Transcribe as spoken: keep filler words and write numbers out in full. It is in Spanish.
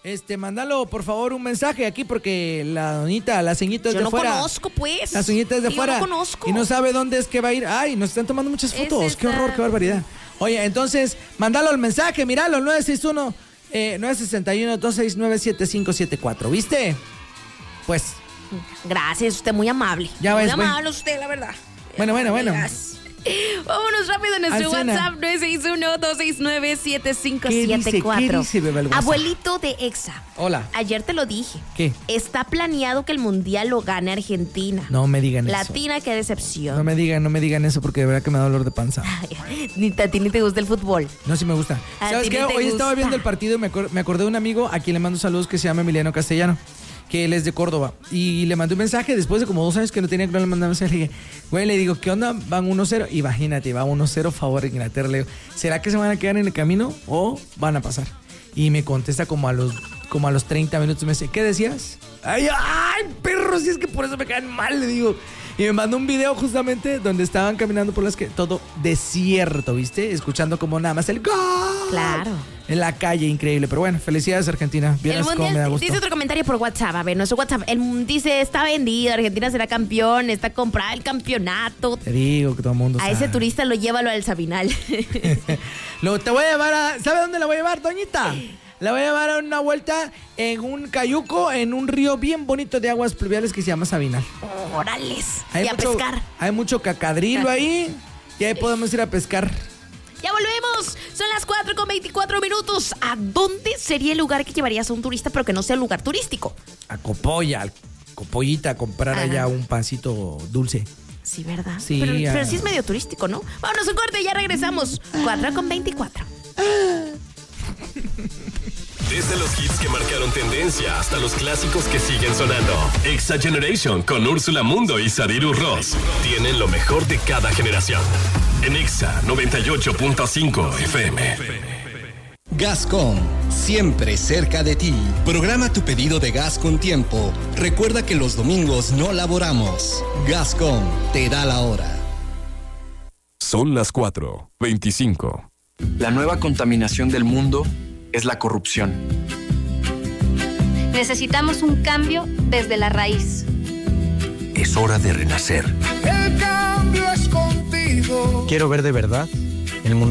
Este, mándalo, por favor, un mensaje aquí porque la doñita, la ceñita es Yo de no fuera. Yo no conozco, pues. La ceñita es de Yo fuera. no conozco. Y no sabe dónde es que va a ir. Ay, nos están tomando muchas fotos. Es qué horror, qué barbaridad. Oye, entonces, mándalo el mensaje, míralo, nueve seis uno, eh, nueve seis uno, dos seis nueve, siete cinco siete cuatro, ¿viste? Pues. Gracias, usted muy amable. Ya muy ves, amable bueno. usted, la verdad. Bueno, bueno, bueno. Vámonos rápido a nuestro Alcena. WhatsApp nueve seis uno, dos seis nueve, siete cinco ¿Qué siete dice? cuatro. ¿Qué dice, bebé, el WhatsApp? Abuelito de Exa. Hola. Ayer te lo dije. ¿Qué? Está planeado que el Mundial lo gane Argentina. No me digan eso. Latina, qué decepción. No me digan, no me digan eso porque de verdad que me da dolor de panza. Ay, ni a ti ni te gusta el fútbol. No, sí me gusta. A ¿Sabes ti qué? ni te Hoy gusta. estaba viendo el partido y me, acor- me acordé de un amigo a quien le mando saludos que se llama Emiliano Castellano, que él es de Córdoba. Y le mandé un mensaje después de como dos años que no tenía que no le mandaba mensaje. Le dije, güey, le digo, ¿qué onda? Van uno cero. Imagínate, va uno cero favor de Inglaterra. Le digo, ¿será que se van a quedar en el camino o van a pasar? Y me contesta como a los, como a los treinta minutos. Me dice, ¿qué decías? Ay, ay, perro, si es que por eso me caen mal, le digo. Y me mandó un video justamente donde estaban caminando por las que todo desierto, ¿viste? Escuchando como nada más el gol. Claro. En la calle, increíble. Pero bueno, felicidades, Argentina. El Vieras cómo me da mundial, gusto. dice otro comentario por WhatsApp. A ver, nuestro WhatsApp. El, dice, está vendido, Argentina será campeón, está comprada el campeonato. Te digo que todo el mundo A sabe. ese turista lo llévalo al Sabinal. Lo, te voy a llevar a... ¿Sabe dónde la voy a llevar, doñita? La voy a llevar a una vuelta en un cayuco, en un río bien bonito de aguas pluviales que se llama Sabinal. Órales. Hay y a mucho, pescar. Hay mucho cacadrilo ahí y ahí podemos ir a pescar. Ya volvemos. Son las cuatro con veinticuatro minutos. ¿A dónde sería el lugar que llevarías a un turista pero que no sea un lugar turístico? A Copolla, al Copollita, a comprar Ajá. allá un pancito dulce. Sí, ¿verdad? Sí, Pero, ya. pero sí es medio turístico, ¿no? Vámonos a un corte y ya regresamos. cuatro con veinticuatro. Desde los hits que marcaron tendencia hasta los clásicos que siguen sonando. Exa Generation con Úrsula Mundo y Sadiru Ross tienen lo mejor de cada generación. En Exa noventa y ocho punto cinco F M. Gascom, siempre cerca de ti. Programa tu pedido de gas con tiempo. Recuerda que los domingos no laboramos. Gascom te da la hora. Son las cuatro veinticinco. La nueva contaminación del mundo es la corrupción. Necesitamos un cambio desde la raíz. Es hora de renacer. El cambio es contigo. Quiero ver de verdad